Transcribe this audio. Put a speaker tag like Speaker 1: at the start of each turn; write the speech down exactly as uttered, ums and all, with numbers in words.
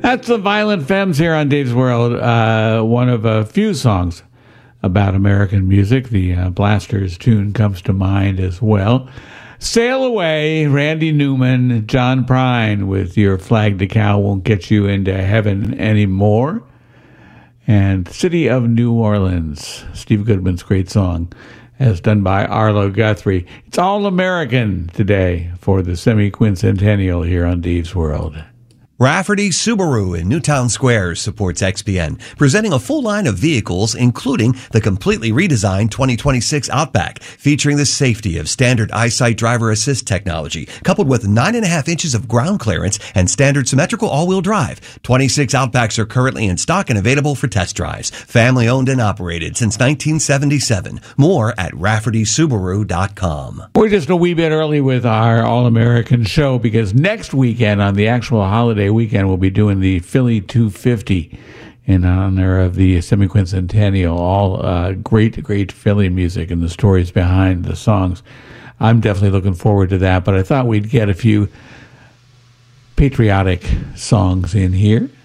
Speaker 1: That's the Violent Femmes here on Dave's World. Uh, one of a few songs about American music. The uh, Blasters tune comes to mind as well. Sail Away, Randy Newman, John Prine with Your Flag Decal Won't Get You Into Heaven Anymore. And City of New Orleans, Steve Goodman's great song, as done by Arlo Guthrie. It's all American today for the semi-quincentennial here on Dave's World.
Speaker 2: Rafferty Subaru in Newtown Square supports X P N, presenting a full line of vehicles, including the completely redesigned twenty twenty-six Outback, featuring the safety of standard EyeSight driver assist technology, coupled with nine and a half inches of ground clearance and standard symmetrical all-wheel drive. twenty-six Outbacks are currently in stock and available for test drives. Family owned and operated since nineteen seventy-seven. More at rafferty subaru dot com.
Speaker 1: We're just a wee bit early with our All-American show because next weekend, on the actual holiday weekend, we'll be doing the Philly two fifty in honor of the semiquincentennial. All uh, great, great Philly music and the stories behind the songs. I'm definitely looking forward to that, but I thought we'd get a few patriotic songs in here.